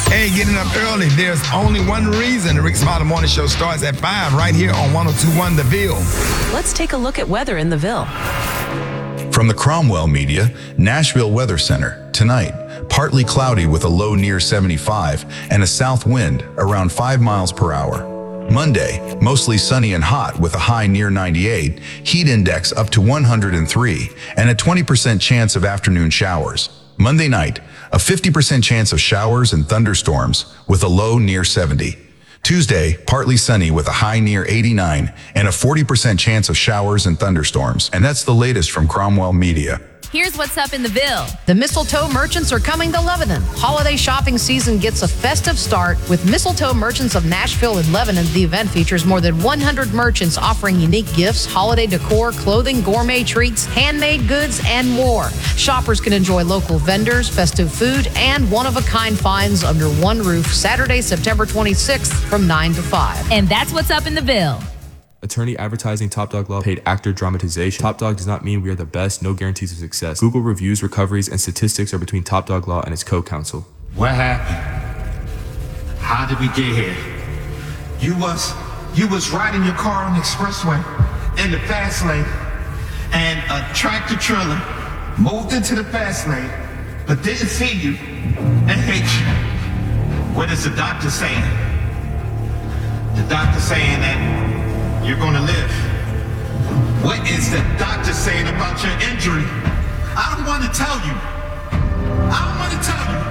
Hey, getting up early. There's only one reason the Rick Smiley Morning Show starts at 5 right here on 102.1 The Ville. Let's take a look at weather in the Ville. From the Cromwell Media, Nashville Weather Center. Tonight, partly cloudy with a low near 75 and a south wind around 5 miles per hour. Monday, mostly sunny and hot with a high near 98, heat index up to 103, and a 20% chance of afternoon showers. Monday night, a 50% chance of showers and thunderstorms with a low near 70. Tuesday, partly sunny with a high near 89 and a 40% chance of showers and thunderstorms. And that's the latest from Cromwell Media. Here's what's up in the Ville. The Mistletoe Merchants are coming to Lebanon. Holiday shopping season gets a festive start with Mistletoe Merchants of Nashville and Lebanon. The event features more than 100 merchants offering unique gifts, holiday decor, clothing, gourmet treats, handmade goods, and more. Shoppers can enjoy local vendors, festive food, and one-of-a-kind finds under one roof Saturday, September 26th from 9 to 5. And that's what's up in the Ville. Attorney advertising Top Dog Law paid actor dramatization. Top Dog does not mean we are the best, no guarantees of success. Google reviews, recoveries, and statistics are between Top Dog Law and its co-counsel. What happened? How did we get here? You was riding your car on the expressway in the fast lane, and a tractor trailer moved into the fast lane, but didn't see you and hit you. What is the doctor saying? The doctor saying that you're gonna live. What is the doctor saying about your injury? I don't want to tell you. I don't want to tell you.